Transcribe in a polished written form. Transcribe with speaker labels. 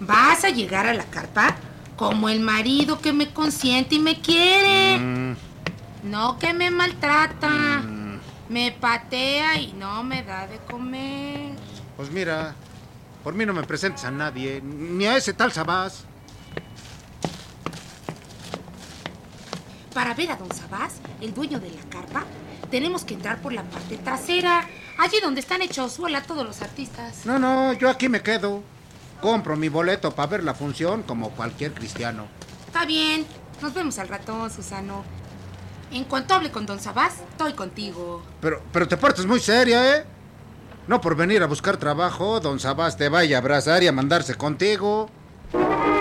Speaker 1: Vas a llegar a la carpa como el marido que me consiente y me quiere. No que me maltrata. Me patea y no me da de comer.
Speaker 2: Pues mira, por mí no me presentes a nadie, ni a ese tal Sabás.
Speaker 1: Para ver a don Sabás, el dueño de la carpa, tenemos que entrar por la parte trasera, allí donde están hechos bola todos los artistas.
Speaker 2: No, yo aquí me quedo. Compro mi boleto para ver la función como cualquier cristiano.
Speaker 1: Está bien, nos vemos al ratón, Susano. En cuanto hable con don Sabás, estoy contigo.
Speaker 2: Pero te portas muy seria, ¿eh? No por venir a buscar trabajo, don Sabás te vaya a abrazar y a mandarse contigo.